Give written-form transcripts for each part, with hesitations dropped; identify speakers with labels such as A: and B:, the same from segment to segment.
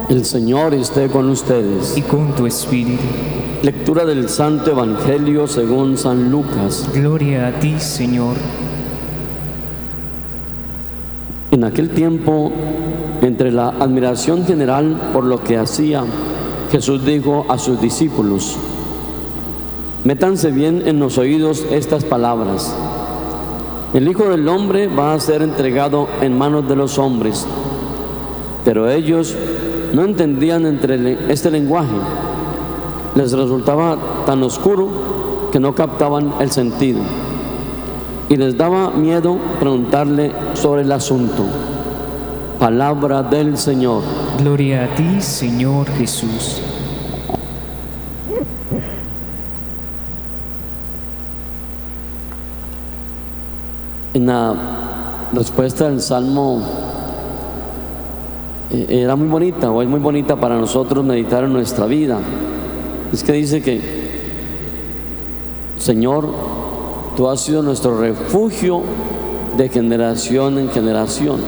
A: El Señor esté con ustedes.
B: y con tu espíritu.
A: Lectura del Santo Evangelio según San Lucas.
B: Gloria a ti, Señor.
A: En aquel tiempo, entre la admiración general por lo que hacía, Jesús dijo a sus discípulos: métanse bien en los oídos estas palabras. El Hijo del Hombre va a ser entregado en manos de los hombres. Pero ellos no entendían este lenguaje. Les resultaba tan oscuro que no captaban el sentido. Y les daba miedo preguntarle sobre el asunto. Palabra del Señor.
B: Gloria a ti, Señor Jesús.
A: En la respuesta del Salmo era muy bonita, o es muy bonita para nosotros meditar en nuestra vida. Es que dice que: Señor, tú has sido nuestro refugio de generación en generación.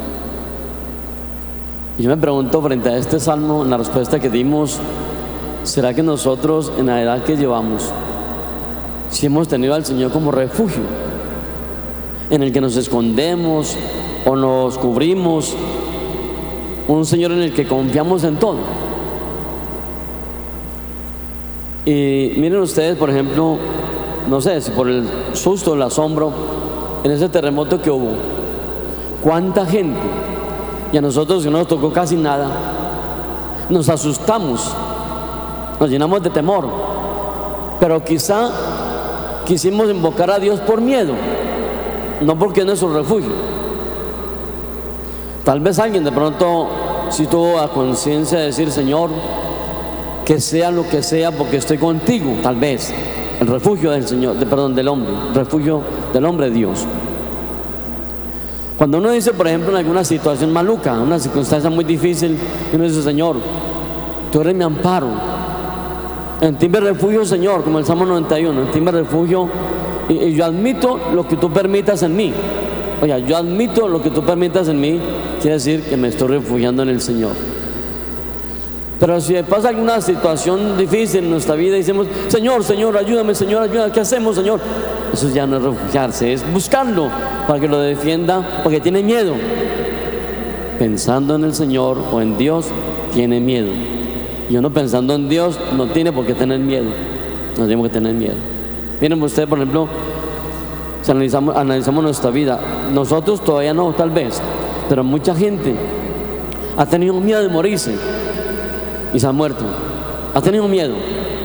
A: Y yo me pregunto, frente a este salmo, en la respuesta que dimos, ¿será que nosotros, en la edad que llevamos, si hemos tenido al Señor como refugio, en el que nos escondemos o nos cubrimos, un Señor en el que confiamos en todo? Y miren ustedes, por ejemplo, no sé si por el susto, el asombro, en ese terremoto que hubo, cuánta gente, y a nosotros que no nos tocó casi nada, nos asustamos, nos llenamos de temor, pero quizá quisimos invocar a Dios por miedo, no porque es nuestro refugio. Tal vez alguien de pronto sí tuvo la conciencia de decir: Señor, que sea lo que sea, porque estoy contigo. Tal vez el refugio del Señor, del hombre, el refugio del hombre, Dios. Cuando uno dice, por ejemplo, en alguna situación maluca, una circunstancia muy difícil, uno dice: Señor, tú eres mi amparo, en ti me refugio, Señor, como el Salmo 91, en ti me refugio, y yo admito lo que tú permitas en mí. Oye, yo admito lo que tú permitas en mí, quiere decir que me estoy refugiando en el Señor. Pero si pasa alguna situación difícil en nuestra vida y decimos: Señor, Señor, ayúdame, Señor, ayúdame, ¿qué hacemos, Señor? Eso ya no es refugiarse, es buscarlo para que lo defienda, porque tiene miedo. Pensando en el Señor o en Dios, tiene miedo. Y uno pensando en Dios no tiene por qué tener miedo. No tenemos que tener miedo. Miren ustedes, por ejemplo, si analizamos nuestra vida, nosotros todavía no, tal vez, pero mucha gente ha tenido miedo de morirse y se ha muerto. Ha tenido miedo.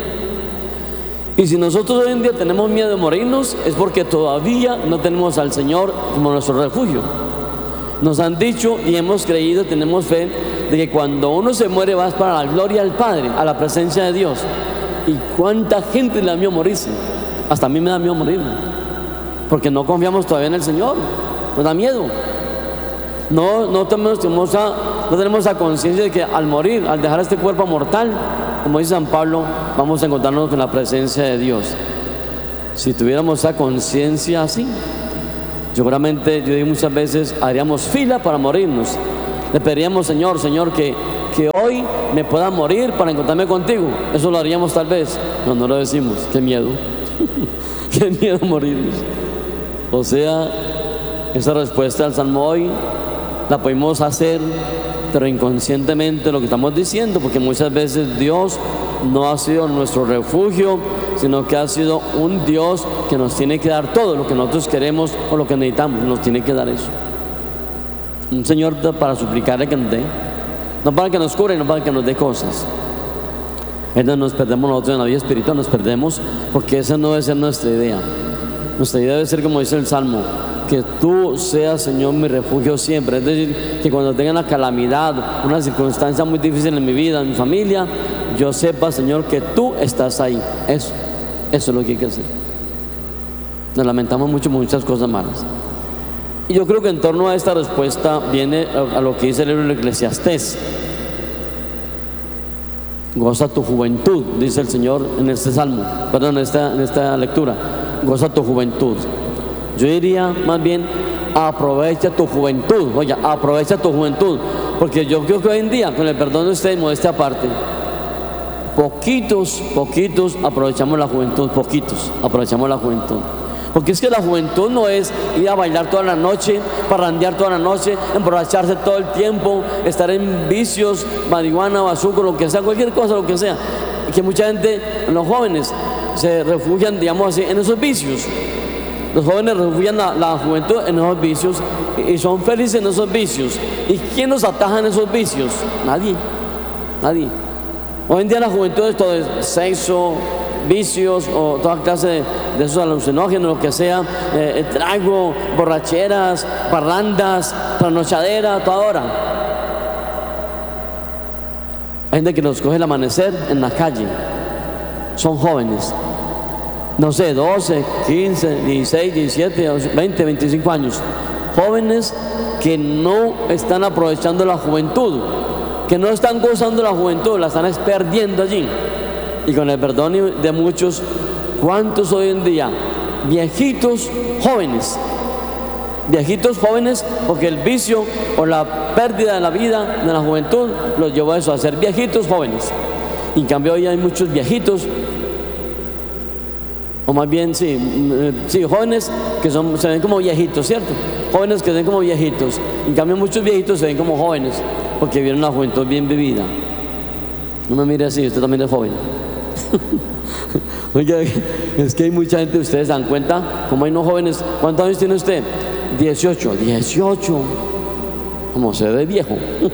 A: Y si nosotros hoy en día tenemos miedo de morirnos, es porque todavía no tenemos al Señor como nuestro refugio. Nos han dicho y hemos creído, tenemos fe de que cuando uno se muere vas para la gloria del Padre, a la presencia de Dios. Y cuánta gente le da miedo morirse. Hasta a mí me da miedo morirme, porque no confiamos todavía en el Señor. Nos da miedo. No tenemos la conciencia de que al morir, al dejar este cuerpo mortal, como dice San Pablo, vamos a encontrarnos con la presencia de Dios. Si tuviéramos esa conciencia así, seguramente, yo digo muchas veces, haríamos fila para morirnos. Le pediríamos: Señor, que hoy me pueda morir para encontrarme contigo. Eso lo haríamos tal vez. No, no lo decimos. Qué miedo. Qué miedo morirnos. O sea, esa respuesta al Salmo hoy la podemos hacer, pero inconscientemente lo que estamos diciendo, porque muchas veces Dios no ha sido nuestro refugio, sino que ha sido un Dios que nos tiene que dar todo lo que nosotros queremos o lo que necesitamos. Nos tiene que dar eso. Un Señor para suplicarle que nos dé, no para que nos cure, no para que nos dé cosas. Entonces nos perdemos nosotros en la vida espiritual, nos perdemos, porque esa no debe ser nuestra idea. Nuestra idea debe ser, como dice el Salmo, que tú seas, Señor, mi refugio siempre. Es decir, que cuando tenga una calamidad, una circunstancia muy difícil en mi vida, en mi familia, yo sepa, Señor, que tú estás ahí. Eso es lo que hay que hacer. Nos lamentamos mucho por muchas cosas malas. Y yo creo que en torno a esta respuesta viene a lo que dice el libro del Eclesiastés. Goza tu juventud, dice el Señor en este salmo, perdón, en esta lectura. Goza tu juventud. Yo diría más bien: aprovecha tu juventud. Oye, aprovecha tu juventud. porque yo creo que hoy en día, con el perdón de ustedes, modestia aparte, poquitos aprovechamos la juventud, poquitos aprovechamos la juventud. Porque es que la juventud no es ir a bailar toda la noche, parrandear toda la noche, emborracharse todo el tiempo, estar en vicios, marihuana, bazuco, lo que sea, cualquier cosa, lo que sea. Que mucha gente, los jóvenes, se refugian, digamos así, en esos vicios. Los jóvenes refugian la juventud en esos vicios y son felices en esos vicios. ¿Y quién los ataja en esos vicios? Nadie. Hoy en día la juventud es todo sexo, vicios o toda clase de esos alucinógenos, lo que sea, trago, borracheras, parrandas, trasnochadera, toda hora. Hay gente que nos coge el amanecer en la calle, son jóvenes, no sé, 12, 15, 16, 17, 20, 25 años, jóvenes que no están aprovechando la juventud, que no están gozando la juventud, la están perdiendo allí. Y con el perdón de muchos, ¿cuántos hoy en día? Viejitos jóvenes, porque el vicio o la pérdida de la vida, de la juventud, los llevó a eso, a ser viejitos jóvenes. Y en cambio hoy hay muchos viejitos, o más bien, sí, jóvenes que se ven como viejitos, ¿cierto? Jóvenes que se ven como viejitos. En cambio muchos viejitos se ven como jóvenes, porque vieron la juventud bien vivida. No me mire así, usted también es joven. Oiga, es que hay mucha gente, ustedes se dan cuenta, como hay unos jóvenes. ¿Cuántos años tiene usted? 18. Como se ve viejo.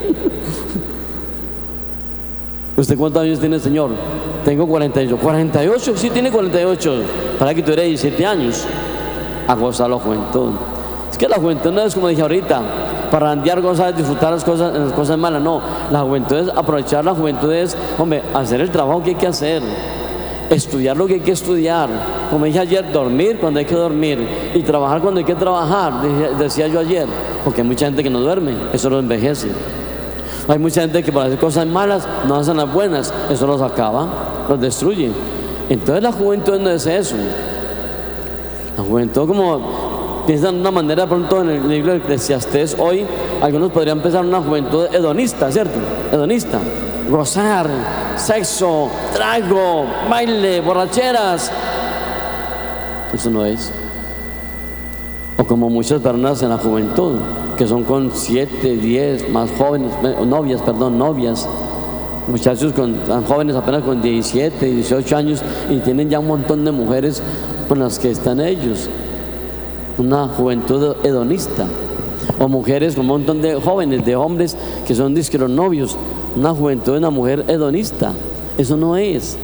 A: ¿Usted cuántos años tiene, señor? Tengo 48. 48, sí tiene 48. Para que tú eres 17 años. A gozar la juventud. Es que la juventud no es como dije ahorita, parrandear, gozar, disfrutar las cosas malas. No, la juventud es aprovechar, la juventud es, hombre, hacer el trabajo que hay que hacer, estudiar lo que hay que estudiar, como dije ayer, dormir cuando hay que dormir y trabajar cuando hay que trabajar, decía yo ayer, porque hay mucha gente que no duerme, eso los envejece. Hay mucha gente que para hacer cosas malas no hacen las buenas, eso los acaba, los destruye. Entonces la juventud no es eso. La juventud, como piensan de una manera, pronto en el libro de Eclesiastés hoy, algunos podrían pensar una juventud hedonista, ¿cierto? Hedonista, gozar, sexo, trago, baile, borracheras. Eso no es. O como muchas personas en la juventud, que son con 7, 10, más jóvenes, novias, muchachos tan jóvenes apenas con 17, 18 años y tienen ya un montón de mujeres con las que están ellos. Una juventud hedonista. O mujeres con un montón de jóvenes, de hombres que son disque los novios. Una juventud de una mujer hedonista. Eso no es.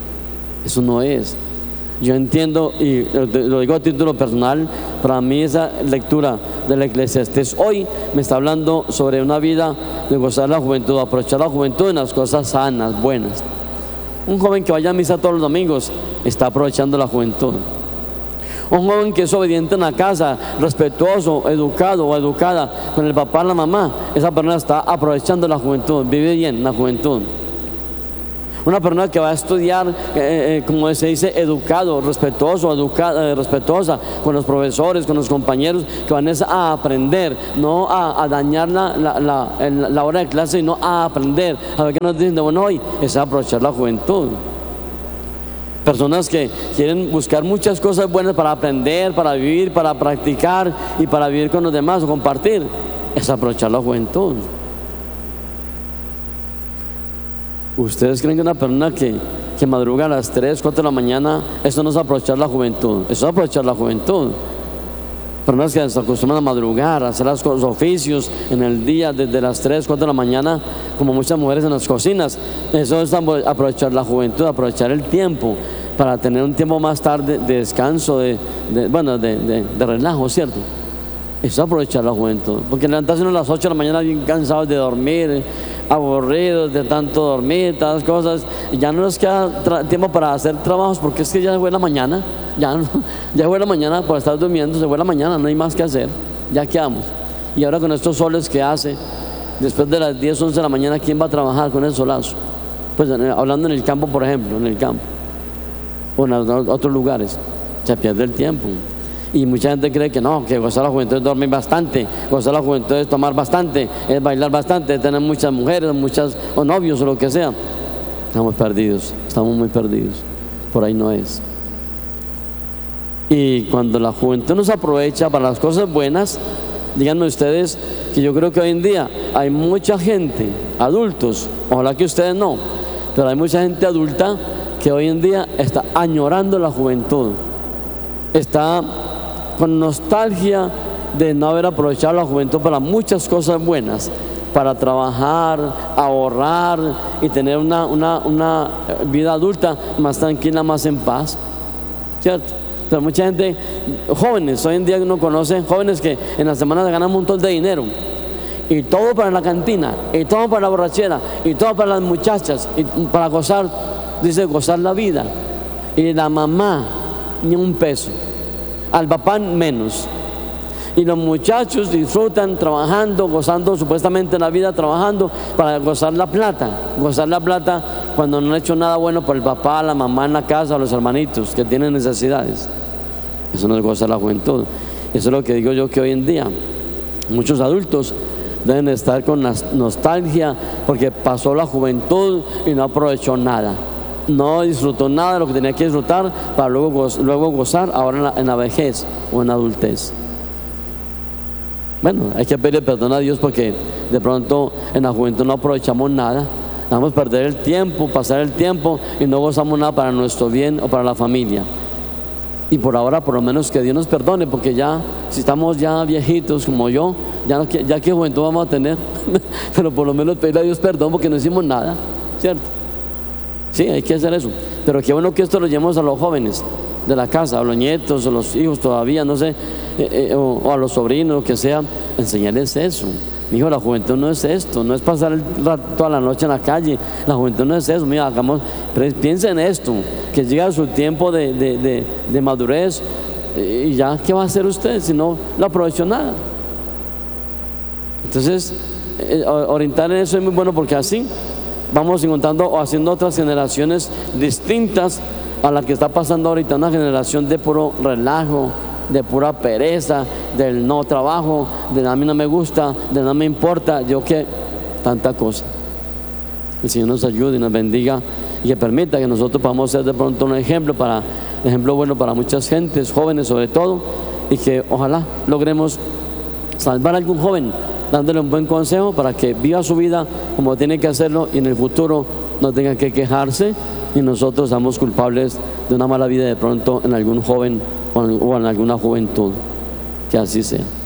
A: Yo entiendo, y lo digo a título personal, para mí esa lectura de la Eclesiastés hoy me está hablando sobre una vida de gozar la juventud, aprovechar la juventud en las cosas sanas, buenas. Un joven que vaya a misa todos los domingos está aprovechando la juventud. Un joven que es obediente en la casa, respetuoso, educado o educada con el papá y la mamá, esa persona está aprovechando la juventud, vive bien la juventud. Una persona que va a estudiar, como se dice, educado, respetuoso, respetuosa con los profesores, con los compañeros, que van a aprender, no a dañar la hora de clase, sino a aprender. A ver qué nos dicen de bueno hoy, es aprovechar la juventud. Personas que quieren buscar muchas cosas buenas para aprender, para vivir, para practicar y para vivir con los demás o compartir, es aprovechar la juventud. ¿Ustedes creen que una persona que madruga a las 3, 4 de la mañana, eso no es aprovechar la juventud? Eso es aprovechar la juventud. Personas que se acostumbran a madrugar, a hacer los oficios en el día desde las 3, 4 de la mañana, como muchas mujeres en las cocinas, eso es aprovechar la juventud, aprovechar el tiempo para tener un tiempo más tarde de descanso, de relajo, ¿cierto? Eso es aprovechar la juventud, porque levantarse uno a las 8 de la mañana bien cansados de dormir, aburridos de tanto dormir, todas las cosas, y ya no nos queda tiempo para hacer trabajos, porque es que ya fue la mañana, ya fue la mañana por estar durmiendo, se fue la mañana, no hay más que hacer, ya quedamos. Y ahora con estos soles que hace, después de las 10, 11 de la mañana, ¿quién va a trabajar con el solazo? Pues hablando en el campo, por ejemplo, en el campo, o en otros lugares, se pierde el tiempo. Y mucha gente cree que no, que gozar la juventud es dormir bastante, gozar la juventud es tomar bastante, es bailar bastante, es tener muchas mujeres, muchas o novios o lo que sea. Estamos perdidos, estamos muy perdidos. Por ahí no es. Y cuando la juventud nos aprovecha para las cosas buenas, díganme ustedes que yo creo que hoy en día hay mucha gente, adultos, ojalá que ustedes no, pero hay mucha gente adulta que hoy en día está añorando la juventud, está con nostalgia de no haber aprovechado la juventud para muchas cosas buenas, para trabajar, ahorrar y tener una vida adulta más tranquila, más en paz, ¿cierto? Pero mucha gente, jóvenes, hoy en día uno conoce jóvenes que en la semana se ganan un montón de dinero y todo para la cantina, y todo para la borrachera, y todo para las muchachas, y para gozar, dice gozar la vida, y la mamá ni un peso, al papá menos. Y los muchachos disfrutan trabajando, gozando supuestamente la vida, trabajando para gozar la plata cuando no han hecho nada bueno por el papá, la mamá en la casa, los hermanitos que tienen necesidades. Eso no es gozar la juventud. Eso es lo que digo yo, que hoy en día muchos adultos deben estar con nostalgia porque pasó la juventud y no aprovechó nada, no disfrutó nada de lo que tenía que disfrutar para luego gozar ahora en la vejez o en la adultez. Bueno, hay que pedirle perdón a Dios porque de pronto en la juventud no aprovechamos nada, vamos a perder el tiempo, pasar el tiempo y no gozamos nada para nuestro bien o para la familia. Y por ahora por lo menos que Dios nos perdone, porque ya si estamos ya viejitos como yo, ya qué juventud vamos a tener pero por lo menos pedirle a Dios perdón porque no hicimos nada, ¿cierto? Sí, hay que hacer eso, pero qué bueno que esto lo llevemos a los jóvenes de la casa, a los nietos o los hijos todavía, no sé, o a los sobrinos, lo que sea, enseñarles eso. Hijo, la juventud no es esto, no es pasar el rato toda la noche en la calle, la juventud no es eso. Mira, piensen en esto, que llega su tiempo de madurez y ya, ¿qué va a hacer usted si no lo aprovechó nada? Entonces, orientar en eso es muy bueno porque así vamos encontrando o haciendo otras generaciones distintas a la que está pasando ahorita, una generación de puro relajo, de pura pereza, del no trabajo, de a mí no me gusta, de no me importa, yo qué, tanta cosa. El Señor nos ayude y nos bendiga y que permita que nosotros podamos ser de pronto un ejemplo bueno para muchas gentes, jóvenes sobre todo, y que ojalá logremos salvar a algún joven dándole un buen consejo para que viva su vida como tiene que hacerlo y en el futuro no tenga que quejarse y nosotros seamos culpables de una mala vida de pronto en algún joven o en alguna juventud. Que así sea.